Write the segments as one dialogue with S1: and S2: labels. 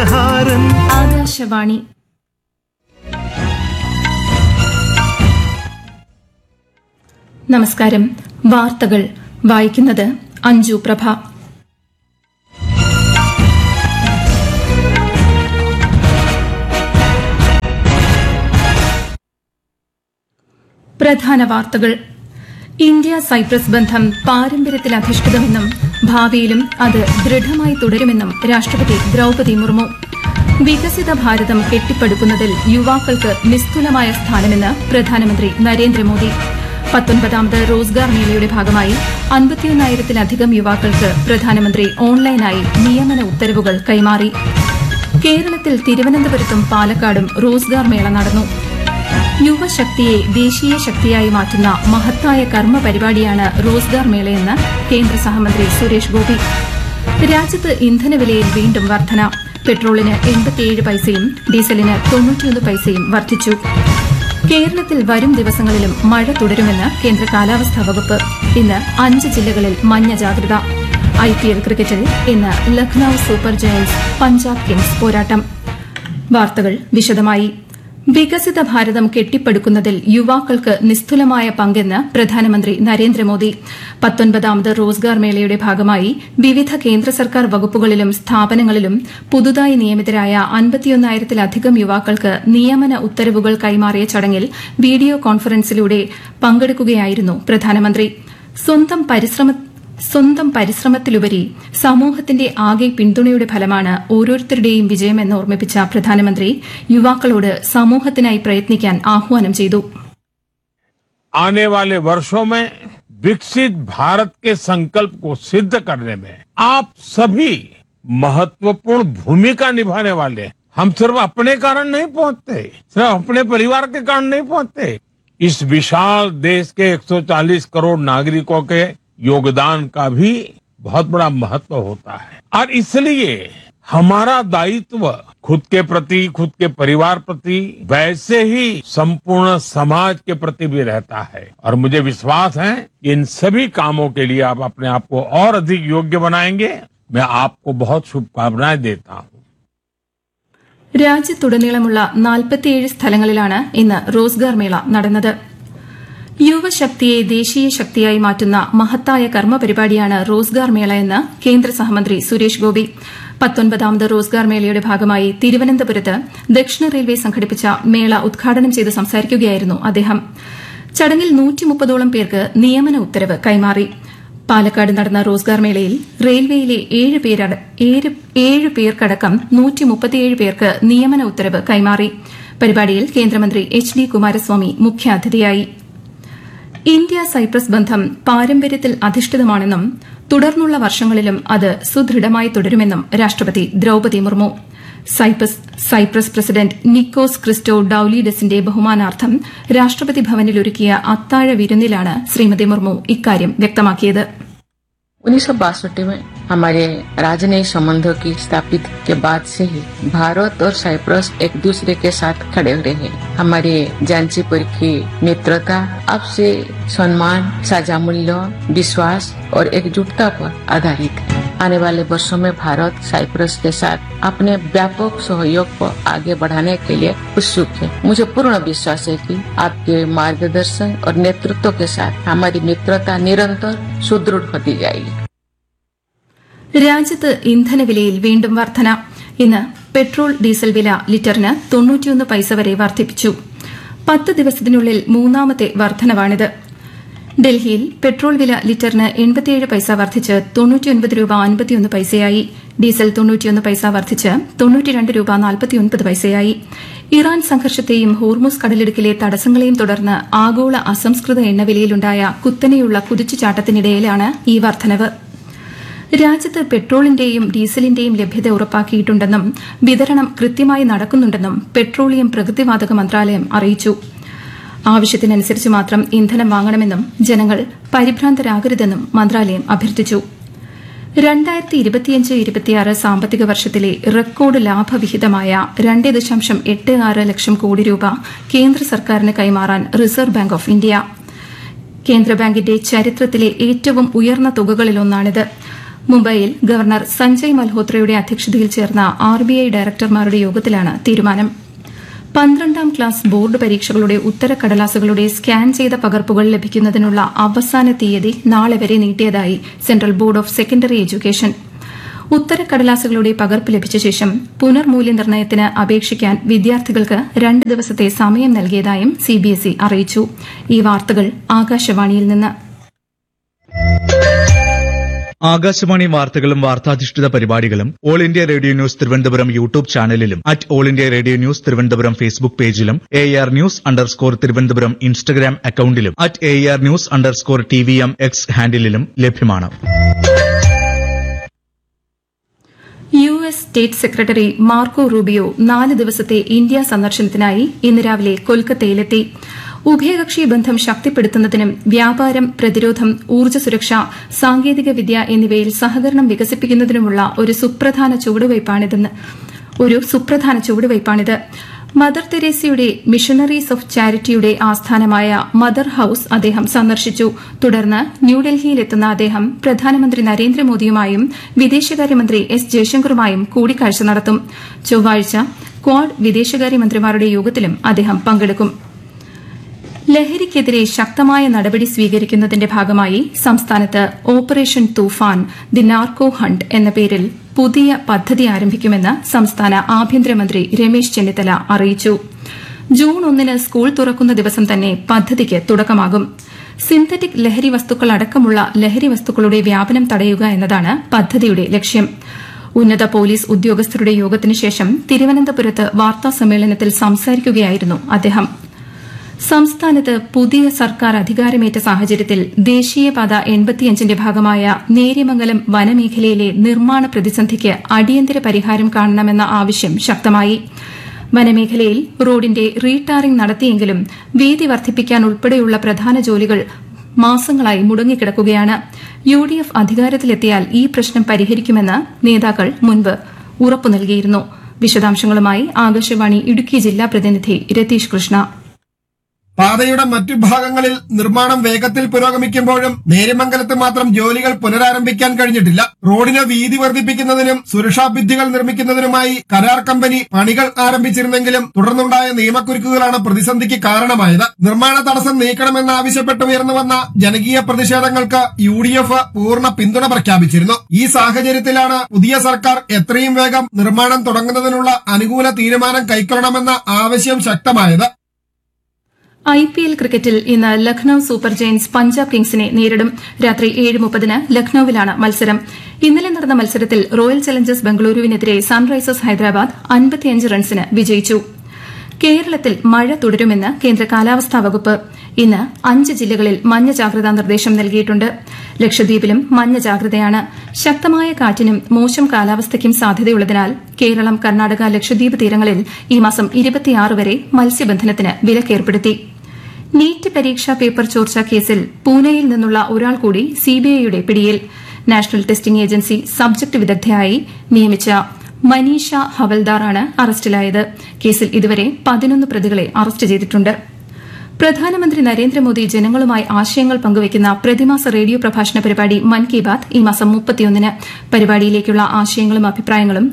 S1: ചന്ദ്രഹാരൻ.
S2: ആകാശവാണി. നമസ്കാരം. വാർത്തകൾ വായിക്കുന്നത് അഞ്ജു പ്രഭ. പ്രധാന വാർത്തകൾ. ഇന്ത്യ സൈപ്രസ് ബന്ധം പാരമ്പര്യത്തിലധിഷ്ഠിതമെന്നും ഭാവിയിലും അത് ദൃഢമായി തുടരുമെന്നും രാഷ്ട്രപതി ദ്രൌപദി മുർമു. വികസിത ഭാരതം കെട്ടിപ്പടുക്കുന്നതിൽ യുവാക്കൾക്ക് നിസ്തുലമായ സ്ഥാനമെന്ന് പ്രധാനമന്ത്രി നരേന്ദ്രമോദി. 19ാമത് റോസ്ഗാർ മേളയുടെ ഭാഗമായി 51,000-ലധികം യുവാക്കൾക്ക് പ്രധാനമന്ത്രി ഓൺലൈനായി നിയമന ഉത്തരവുകൾ കൈമാറി. കേരളത്തിൽ തിരുവനന്തപുരത്തും പാലക്കാടും റോസ്ഗാർ മേള നടന്നു. യുവശക്തിയെ ദേശീയ ശക്തിയായി മാറ്റുന്ന മഹത്തായ കർമ്മ പരിപാടിയാണ് റോസ്ഗാർ മേളയെന്ന് കേന്ദ്ര സഹമന്ത്രി സുരേഷ് ഗോപി. രാജ്യത്ത് ഇന്ധനവിലയിൽ വീണ്ടും വർധന. പെട്രോളിന് 87 പൈസയും ഡീസലിന് 91 പൈസയും വർദ്ധിച്ചു. കേരളത്തിൽ വരും ദിവസങ്ങളിലും മഴ തുടരുമെന്ന് കേന്ദ്ര കാലാവസ്ഥാ വകുപ്പ്. ഇന്ന് 5 ജില്ലകളിൽ മഞ്ഞ ജാഗ്രത. IPL ക്രിക്കറ്റിൽ ഇന്ന് Lucknow super Giants Punjab Kings പോരാട്ടം. വാർത്തകൾ വിശദമായി. വികസിത ഭാരതം കെട്ടിപ്പടുക്കുന്നതിൽ യുവാക്കൾക്ക് നിസ്തുലമായ പങ്കെന്ന് പ്രധാനമന്ത്രി നരേന്ദ്രമോദി. 19ാമത് റോസ്ഗാർ മേളയുടെ ഭാഗമായി വിവിധ കേന്ദ്ര സർക്കാർ വകുപ്പുകളിലും സ്ഥാപനങ്ങളിലും പുതുതായി നിയമിതരായ 51,000-ലധികം യുവാക്കൾക്ക് നിയമന ഉത്തരവുകൾ കൈമാറിയ ചടങ്ങിൽ വീഡിയോ കോൺഫറൻസിലൂടെ പങ്കെടുക്കുകയായിരുന്നു പ്രധാനമന്ത്രി. സ്വന്തം പരിശ്രമത്തിലുപരി സമൂഹത്തിന്റെ ആകെ പിന്തുണയുടെ ഫലമാണ് ഓരോരുത്തരുടെയും വിജയമെന്ന് ഓർമ്മിപ്പിച്ച പ്രധാനമന്ത്രി യുവാക്കളോട് സമൂഹത്തിനായി പ്രയത്നിക്കാൻ ആഹ്വാനം ചെയ്തു.
S3: आने वाले वर्षों में विकसित भारत के संकल्प को सिद्ध करने में आप सभी महत्वपूर्ण भूमिका निभाने वाले हैं. हम सिर्फ अपने कारण नहीं पहुंचते, सिर्फ अपने परिवार के कारण नहीं पहुंचते. इस विशाल देश के 140 करोड़ नागरिकों के योगदान का भी बहुत बड़ा महत्व होता है और इसलिए हमारा दायित्व खुद के प्रति, खुद के परिवार प्रति, वैसे ही संपूर्ण समाज के प्रति भी रहता है. और मुझे विश्वास है कि इन सभी कामों के लिए आप अपने आप को और अधिक योग्य बनाएंगे. मैं आपको बहुत शुभकामनाएं देता हूं.
S2: രാജ്യത്തുടനീളമുള്ള 47 സ്ഥലങ്ങളിലാണ് ഇന്ന് റോസ്ഗാർ മേള നടന്നത്. യുവശക്തിയെ ദേശീയ ശക്തിയായി മാറ്റുന്ന മഹത്തായ കർമ്മ പരിപാടിയാണ് റോസ്ഗാർ മേള എന്ന് കേന്ദ്ര സഹമന്ത്രി സുരേഷ് ഗോപി. 19ാമത് റോസ്ഗാർ മേളയുടെ ഭാഗമായി തിരുവനന്തപുരത്ത് ദക്ഷിണ റെയിൽവേ സംഘടിപ്പിച്ച മേള ഉദ്ഘാടനം ചെയ്ത് സംസാരിക്കുകയായിരുന്നു അദ്ദേഹം. ചടങ്ങിൽ 130ഓളം പേർക്ക് നിയമന ഉത്തരവ് കൈമാറി. പാലക്കാട് നടന്ന റോസ്ഗാർ മേളയിൽ റെയിൽവേയിലെ 7 പേർക്കടക്കം 137 പേർക്ക് നിയമന ഉത്തരവ് കൈമാറി. പരിപാടിയിൽ കേന്ദ്രമന്ത്രി HD കുമാരസ്വാമി മുഖ്യാതിഥിയായി. ഇന്ത്യ സൈപ്രസ് ബന്ധം പാരമ്പര്യത്തിൽ അധിഷ്ഠിതമാണെന്നും തുടർന്നുള്ള വർഷങ്ങളിലും അത് സുദൃഢമായി തുടരുമെന്നും രാഷ്ട്രപതി Draupadi Murmu. Cyprus president നിക്കോസ് Cristo ഡൌലിഡസിന്റെ ബഹുമാനാർത്ഥം രാഷ്ട്രപതി ഭവനിൽ ഒരുക്കിയ അത്താഴ വിരുന്നിലാണ് ശ്രീമതി മുർമു ഇക്കാര്യം വ്യക്തമാക്കിയത്.
S4: 1962 में हमारे राजनयिक संबंधों की स्थापित के बाद से ही भारत और साइप्रस एक दूसरे के साथ खड़े हुए हैं. हमारे जांचीपुर की मित्रता आपसे सम्मान, साझा मूल्यों, विश्वास और एकजुटता पर आधारित है. आने वाले वर्षों में भारत साइप्रस के साथ अपने व्यापक सहयोग को आगे बढ़ाने के लिए उत्सुक है. मुझे पूर्ण विश्वास है कि आपके मार्गदर्शन और नेतृत्व के साथ हमारी मित्रता निरंतर सुदृढ़ होती जाएगी.
S2: രാജ്യത്ത് ഇന്ധനവിലയിൽ വീണ്ടും വർധന. ഇന്ന് പെട്രോൾ ഡീസൽ വില ലിറ്ററിന് 91 പൈസ വരെ വർദ്ധിപ്പിച്ചു. 10 ദിവസത്തിനുള്ളിൽ മൂന്നാമത്തെ വർധനവാണിത്. ഡൽഹിയിൽ പെട്രോൾ വില ലിറ്ററിന് 87 പൈസ വർദ്ധിച്ച് 99 രൂപ 51 പൈസയായി. ഡീസൽ 91 പൈസ വർദ്ധിച്ച് 92 രൂപ 49 പൈസയായി. ഇറാൻ സംഘർഷത്തെയും ഹോർമുസ് കടലിടുക്കിലെ തടസ്സങ്ങളെയും തുടർന്ന് ആഗോള അസംസ്കൃത എണ്ണവിലയിലുണ്ടായ കുത്തനെയുള്ള കുതിച്ചുചാട്ടത്തിനിടയിലാണ് ഈ വർധനവ്. രാജ്യത്ത് പെട്രോളിന്റെയും ഡീസലിന്റെയും ലഭ്യത ഉറപ്പാക്കിയിട്ടുണ്ടെന്നും വിതരണം കൃത്യമായി നടക്കുന്നുണ്ടെന്നും പെട്രോളിയം പ്രകൃതിവാതക മന്ത്രാലയം അറിയിച്ചു. ആവശ്യത്തിനനുസരിച്ച് മാത്രം ഇന്ധനം വാങ്ങണമെന്നും ജനങ്ങൾ പരിഭ്രാന്തരാകരുതെന്നും മന്ത്രാലയം അഭ്യർത്ഥിച്ചു. 2025-26 സാമ്പത്തിക വർഷത്തിലെ റെക്കോർഡ് ലാഭവിഹിതമായ 2.86 ലക്ഷം കോടി രൂപ കേന്ദ്ര സർക്കാരിന് കൈമാറാൻ റിസർവ് ബാങ്ക് ഓഫ് ഇന്ത്യ. കേന്ദ്ര ബാങ്കിന്റെ ചരിത്രത്തിലെ ഏറ്റവും ഉയർന്ന തുകകളിലൊന്നാണിത്. മുംബൈയിൽ ഗവർണർ സഞ്ജയ് മൽഹോത്രയുടെ അധ്യക്ഷതയിൽ ചേർന്ന RBI ഡയറക്ടർമാരുടെ യോഗത്തിലാണ് തീരുമാനം. 12ാം ക്ലാസ് ബോർഡ് പരീക്ഷകളുടെ ഉത്തരക്കടലാസുകളുടെ സ്കാൻ ചെയ്ത പകർപ്പുകൾ ലഭിക്കുന്നതിനുള്ള അവസാന തീയതി നാളെ വരെ നീട്ടിയതായി central board of secondary education. ഉത്തരക്കടലാസുകളുടെ പകർപ്പ് ലഭിച്ച ശേഷം പുനർമൂല്യനിർണ്ണയത്തിന് അപേക്ഷിക്കാൻ വിദ്യാർത്ഥികൾക്ക് 2 ദിവസത്തെ സമയം നൽകിയതായും CBSE അറിയിച്ചു. ഈ വാർത്തകൾ ആകാശവാണിയിൽ നിന്ന്.
S1: ആകാശവാണി വാർത്തകളും വാർത്താധിഷ്ഠിത പരിപാടികളും all India radio news Thiruvananthapuram YouTube ചാനലിലും all India radio news Thiruvananthapuram Facebook പേജിലും AR News_ തിരുവനന്തപുരം ഇൻസ്റ്റഗ്രാം അക്കൌണ്ടിലും AR News_TVM X ഹാൻഡിലും ലഭ്യമാണ്.
S2: US state secretary Marco Rubio 4 ദിവസത്തെ ഇന്ത്യ സന്ദർശനത്തിനായി ഇന്ന് രാവിലെ കൊൽക്കത്തയിലെത്തി. ഉഭയകക്ഷി ബന്ധം ശക്തിപ്പെടുത്തുന്നതിനും വ്യാപാരം, പ്രതിരോധം, ഊർജ്ജ സുരക്ഷ, സാങ്കേതികവിദ്യ എന്നിവയിൽ സഹകരണം വികസിപ്പിക്കുന്നതിനുമുള്ള ഒരു സുപ്രധാന ചുവടുവയ്പ്പാണിത്. മദർ തെരേസയുടെ മിഷണറീസ് ഓഫ് ചാരിറ്റിയുടെ ആസ്ഥാനമായ മദർ ഹൌസ് അദ്ദേഹം സന്ദർശിച്ചു. തുടർന്ന് ന്യൂഡൽഹിയിലെത്തുന്ന അദ്ദേഹം പ്രധാനമന്ത്രി നരേന്ദ്രമോദിയുമായും വിദേശകാര്യമന്ത്രി S ജയശങ്കറുമായും കൂടിക്കാഴ്ച നടത്തും. ചൊവ്വാഴ്ച ക്വാഡ് വിദേശകാര്യമന്ത്രിമാരുടെ യോഗത്തിലും അദ്ദേഹം പങ്കെടുക്കും. ലഹരിക്കെതിരെ ശക്തമായ നടപടി സ്വീകരിക്കുന്നതിന്റെ ഭാഗമായി സംസ്ഥാനത്ത് operation Toofan the narco hunt എന്ന പേരിൽ പുതിയ പദ്ധതി ആരംഭിക്കുമെന്ന് സംസ്ഥാന ആഭ്യന്തരമന്ത്രി രമേശ് ചെന്നിത്തല അറിയിച്ചു. ജൂൺ 1 സ്കൂൾ തുറക്കുന്ന ദിവസം തന്നെ പദ്ധതിക്ക് തുടക്കമാകും. സിന്തറ്റിക് ലഹരി വസ്തുക്കൾ അടക്കമുള്ള ലഹരി വസ്തുക്കളുടെ വ്യാപനം തടയുക എന്നതാണ് പദ്ധതിയുടെ ലക്ഷ്യം. ഉന്നത പോലീസ് ഉദ്യോഗസ്ഥരുടെ യോഗത്തിനു ശേഷം തിരുവനന്തപുരത്ത് വാർത്താസമ്മേളനത്തിൽ സംസാരിക്കുകയായിരുന്നു അദ്ദേഹം. സംസ്ഥാനത്ത് പുതിയ സർക്കാർ അധികാരമേറ്റ സാഹചര്യത്തിൽ ദേശീയപാത 85ന്റെ ഭാഗമായ നേര്യമംഗലം വനമേഖലയിലെ നിർമ്മാണ പ്രതിസന്ധിക്ക് അടിയന്തര പരിഹാരം കാണണമെന്ന ആവശ്യം ശക്തമായി. വനമേഖലയിൽ റോഡിന്റെ റീടാറിംഗ് നടത്തിയെങ്കിലും വീതി വർദ്ധിപ്പിക്കാൻ ഉൾപ്പെടെയുള്ള പ്രധാന ജോലികൾ മാസങ്ങളായി മുടങ്ങിക്കിടക്കുകയാണ്. UDF അധികാരത്തിലെത്തിയാൽ ഈ പ്രശ്നം പരിഹരിക്കുമെന്ന് നേതാക്കൾ മുൻപ് ഉറപ്പു നൽകിയിരുന്നു. വിശദാംശങ്ങളുമായി ആകാശവാണി ഇടുക്കി ജില്ലാ പ്രതിനിധി രതീഷ് കൃഷ്ണ.
S5: പാതയുടെ മറ്റു ഭാഗങ്ങളിൽ നിർമ്മാണം വേഗത്തിൽ പുരോഗമിക്കുമ്പോഴും നേര്യമംഗലത്ത് മാത്രം ജോലികൾ പുനരാരംഭിക്കാൻ കഴിഞ്ഞിട്ടില്ല. റോഡിന് വീതി വർദ്ധിപ്പിക്കുന്നതിനും സുരക്ഷാ ഭിത്തികൾ നിർമ്മിക്കുന്നതിനുമായി കരാർ കമ്പനി പണികൾ ആരംഭിച്ചിരുന്നെങ്കിലും തുടർന്നുണ്ടായ നിയമക്കുരുക്കുകളാണ് പ്രതിസന്ധിക്ക് കാരണമായത്. നിർമ്മാണ തടസ്സം നീക്കണമെന്നാവശ്യപ്പെട്ട് ഉയർന്നുവന്ന ജനകീയ പ്രതിഷേധങ്ങൾക്ക് UDF പൂർണ്ണ പിന്തുണ പ്രഖ്യാപിച്ചിരുന്നു. ഈ സാഹചര്യത്തിലാണ് പുതിയ സർക്കാർ എത്രയും വേഗം നിർമ്മാണം തുടങ്ങുന്നതിനുള്ള അനുകൂല തീരുമാനം കൈക്കൊള്ളണമെന്ന ആവശ്യം ശക്തമായത്.
S2: IPL ക്രിക്കറ്റിൽ ഇന്ന് ലക്നൌ സൂപ്പർ ജയന്റ്സ് പഞ്ചാബ് കിങ്സിനെ നേരിടും. രാത്രി 7:30 ലക്നൌവിലാണ് മത്സരം. ഇന്നലെ നടന്ന മത്സരത്തിൽ റോയൽ ചലഞ്ചേഴ്സ് ബംഗളൂരുവിനെതിരെ സൺറൈസേഴ്സ് ഹൈദരാബാദ് 55 റൺസിന് വിജയിച്ചു. കേരളത്തിൽ മഴ തുടരുമെന്ന് കേന്ദ്ര കാലാവസ്ഥാ വകുപ്പ്. ഇന്ന് 5 ജില്ലകളിൽ മഞ്ഞ ജാഗ്രതാ നിർദ്ദേശം നൽകിയിട്ടുണ്ട്. ലക്ഷദ്വീപിലും മഞ്ഞ ജാഗ്രതയാണ്. ശക്തമായ കാറ്റിനും മോശം കാലാവസ്ഥയ്ക്കും സാധ്യതയുള്ളതിനാൽ കേരളം, കർണാടക, ലക്ഷദ്വീപ് തീരങ്ങളിൽ ഈ മാസം 26 വരെ മത്സ്യബന്ധനത്തിന് വിലക്കേർപ്പെടുത്തി. നീറ്റ് പരീക്ഷാ പേപ്പർ ചോർച്ചാ കേസിൽ പൂനെയിൽ നിന്നുള്ള ഒരാൾ കൂടി CBIയുടെ പിടിയിൽ. നാഷണൽ ടെസ്റ്റിംഗ് ഏജൻസി സബ്ജക്ട് വിദഗ്ധയായി നിയമിച്ച മനീഷ ഹവൽദാറാണ് അറസ്റ്റിലായത്. കേസിൽ ഇതുവരെ 11 പ്രതികളെ അറസ്റ്റ് ചെയ്തിട്ടുണ്ട്. പ്രധാനമന്ത്രി നരേന്ദ്രമോദി ജനങ്ങളുമായി ആശയങ്ങൾ പങ്കുവയ്ക്കുന്ന പ്രതിമാസ റേഡിയോ പ്രഭാഷണ പരിപാടി മൻ കി ബാത് ഈ മാസം 31 പരിപാടിയിലേക്കുള്ള ആശയങ്ങളും അഭിപ്രായങ്ങളും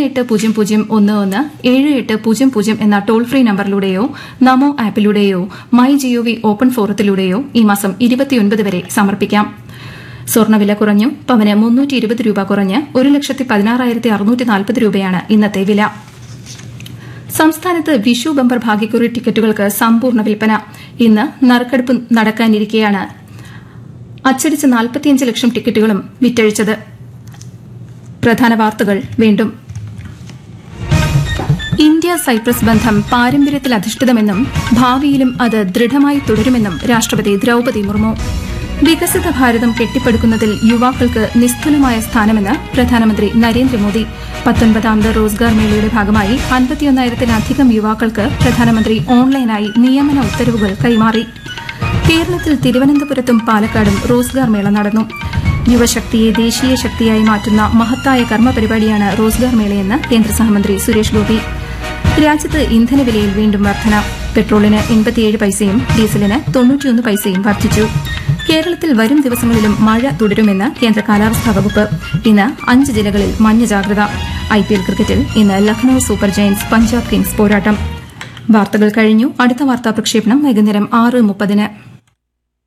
S2: 1800117800 എന്ന ടോൾ ഫ്രീ നമ്പറിലൂടെയോ നമോ ആപ്പിലൂടെയോ MyGov ഓപ്പൺ ഫോറത്തിലൂടെയോ ഈ മാസം 29 വരെ സമർപ്പിക്കാം. സ്വർണ്ണവില കുറഞ്ഞു. പവന് 320 രൂപ കുറഞ്ഞ് 1,16,640 രൂപയാണ് ഇന്നത്തെ വില. സംസ്ഥാനത്ത് വിഷു ബമ്പർ ഭാഗ്യക്കുറി ടിക്കറ്റുകൾക്ക് സമ്പൂർണ്ണ വിൽപ്പന. ഇന്ന് നറുക്കെടുപ്പ് നടക്കാനിരിക്കെയാണ് അച്ചടിച്ച 45 ലക്ഷം ടിക്കറ്റുകളും വിറ്റഴിച്ചത്. പ്രധാന വാർത്തകൾ വീണ്ടും. ഇന്ത്യ സൈപ്രസ് ബന്ധം പാരമ്പര്യത്തിൽ അധിഷ്ഠിതമെന്നും ഭാവിയിലും അത് ദൃഢമായി തുടരുമെന്നും രാഷ്ട്രപതി ദ്രൌപദി മുർമു. വികസിത ഭാരതം കെട്ടിപ്പടുക്കുന്നതിൽ യുവാക്കൾക്ക് നിസ്തുലമായ സ്ഥാനമെന്ന് പ്രധാനമന്ത്രി നരേന്ദ്രമോദി. 19ാമത് റോസ്ഗാർ മേളയുടെ ഭാഗമായി 51,000-ലധികം യുവാക്കൾക്ക് പ്രധാനമന്ത്രി ഓൺലൈനായി നിയമന ഉത്തരവുകൾ കൈമാറി. കേരളത്തിൽ തിരുവനന്തപുരത്തും പാലക്കാടും റോസ്ഗാർ മേള നടന്നു. യുവശക്തിയെ ദേശീയ ശക്തിയായി മാറ്റുന്ന മഹത്തായ കർമ്മപരിപാടിയാണ് റോസ്ഗാർ മേളയെന്ന് കേന്ദ്ര സഹമന്ത്രി സുരേഷ് ഗോപി. രാജ്യത്ത് ഇന്ധനവിലയിൽ വീണ്ടും വർധന. പെട്രോളിന് 87 പൈസയും ഡീസലിന് 91 പൈസയും വർദ്ധിച്ചു. കേരളത്തിൽ വരും ദിവസങ്ങളിലും മഴ തുടരുമെന്ന് കേന്ദ്ര കാലാവസ്ഥാ വകുപ്പ്. ഇന്ന് 5 ജില്ലകളിൽ മഞ്ഞ ജാഗ്രത. IPL ക്രിക്കറ്റിൽ ഇന്ന് Lucknow super Giants Punjab Kings പോരാട്ടം. വാർത്തകൾ കഴിഞ്ഞു. അടുത്ത വാർത്താ പ്രക്ഷേപണം വൈകുന്നേരം 6:30.